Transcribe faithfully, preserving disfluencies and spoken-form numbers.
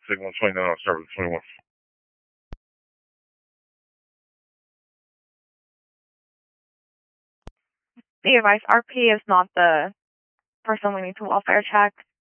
Take one twenty-nine on service twenty-one. The advice R P is not the person we need to welfare check.